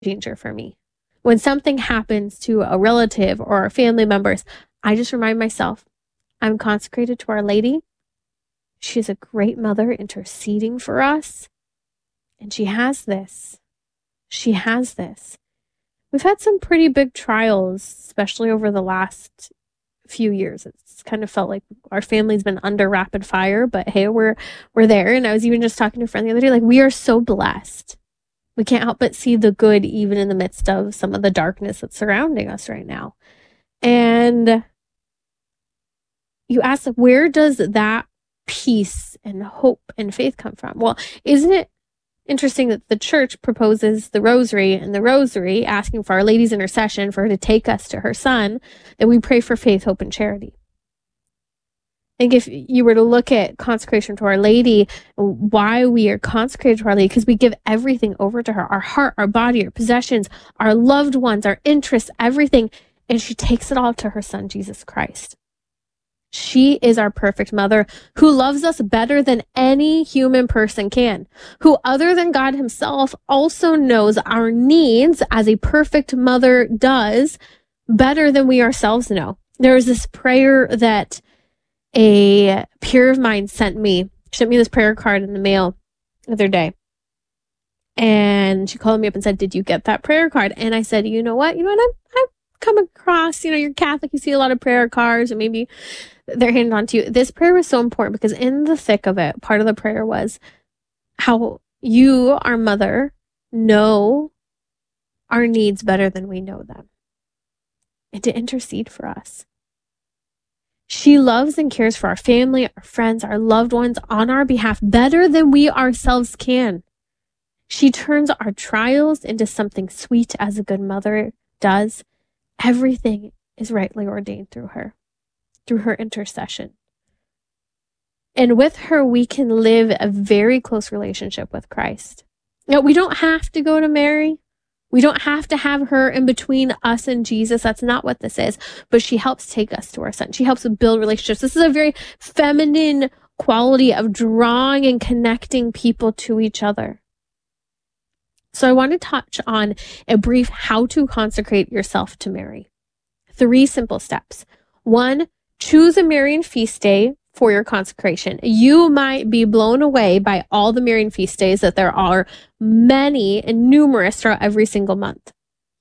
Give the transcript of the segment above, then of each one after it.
changer for me. When something happens to a relative or family members, I just remind myself, I'm consecrated to Our Lady. She is a great mother interceding for us. And she has this. She has this. We've had some pretty big trials, especially over the last few years. It's kind of felt like our family's been under rapid fire, but hey, we're there. And I was even just talking to a friend the other day, like, we are so blessed. We can't help but see the good even in the midst of some of the darkness that's surrounding us right now. And you ask, where does that peace and hope and faith come from? Well, isn't it interesting that the church proposes the rosary, and the rosary asking for Our Lady's intercession for her to take us to her Son, that we pray for faith, hope, and charity. I think if you were to look at consecration to Our Lady, why we are consecrated to Our Lady, because we give everything over to her, our heart, our body, our possessions, our loved ones, our interests, everything, and she takes it all to her Son, Jesus Christ. She is our perfect mother who loves us better than any human person can, who other than God himself also knows our needs as a perfect mother does better than we ourselves know. There was this prayer that a peer of mine sent me. She sent me this prayer card in the mail the other day. And she called me up and said, did you get that prayer card? And I said, you know what? I've come across, you're Catholic, you see a lot of prayer cards and maybe they're handed on to you. This prayer was so important because in the thick of it, part of the prayer was how you, our mother, know our needs better than we know them, and to intercede for us. She loves and cares for our family, our friends, our loved ones on our behalf better than we ourselves can. She turns our trials into something sweet as a good mother does. Everything is rightly ordained through her intercession. And with her, we can live a very close relationship with Christ. Now, we don't have to go to Mary. We don't have to have her in between us and Jesus. That's not what this is. But she helps take us to our Son. She helps build relationships. This is a very feminine quality of drawing and connecting people to each other. So I want to touch on a brief how to consecrate yourself to Mary. 3 simple steps. 1, choose a Marian feast day for your consecration. You might be blown away by all the Marian feast days, that there are many and numerous throughout every single month.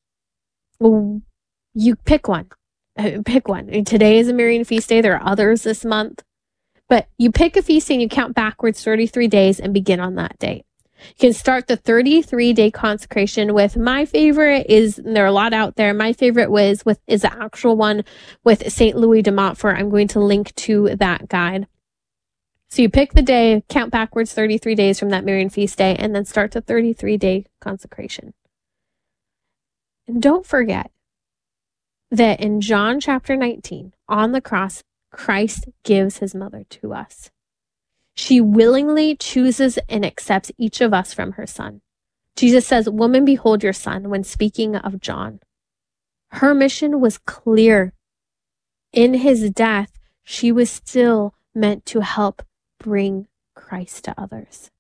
You pick one. Pick one. Today is a Marian feast day. There are others this month. But you pick a feast day and you count backwards 33 days and begin on that date. You can start the 33-day consecration with my favorite there are a lot out there. My favorite is the actual one with St. Louis de Montfort. I'm going to link to that guide. So you pick the day, count backwards 33 days from that Marian feast day, and then start the 33-day consecration. And don't forget that in John chapter 19, on the cross, Christ gives his mother to us. She willingly chooses and accepts each of us from her Son. Jesus says, "Woman, behold your son," when speaking of John. Her mission was clear. In his death, she was still meant to help bring Christ to others.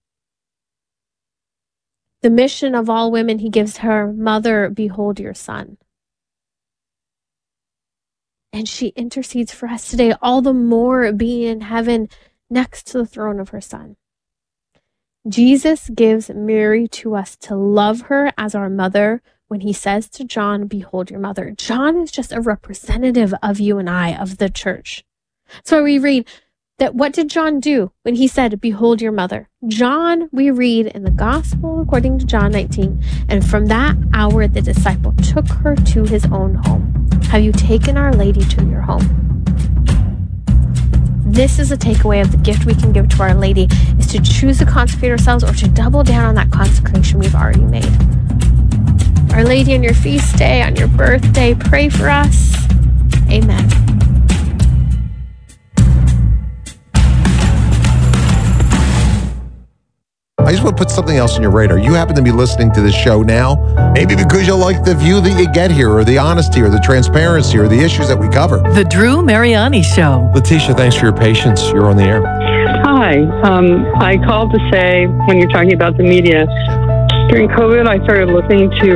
The mission of all women he gives her, "Mother, behold your son." And she intercedes for us today, all the more being in heaven next to the throne of her Son. Jesus gives Mary to us to love her as our mother when he says to John, "Behold your mother." John is just a representative of you and I, of the church. So we read that what did John do when he said, "Behold your mother"? John, we read in the gospel according to John 19, and from that hour the disciple took her to his own home. Have you taken Our Lady to your home? This is a takeaway of the gift we can give to Our Lady, is to choose to consecrate ourselves or to double down on that consecration we've already made. Our Lady, on your feast day, on your birthday, pray for us. Amen. I just want to put something else on your radar. You happen to be listening to this show now, maybe because you like the view that you get here, or the honesty, or the transparency, or the issues that we cover. The Drew Mariani Show. Letitia, thanks for your patience. You're on the air. Hi. I called to say, when you're talking about the media, During COVID, I started listening to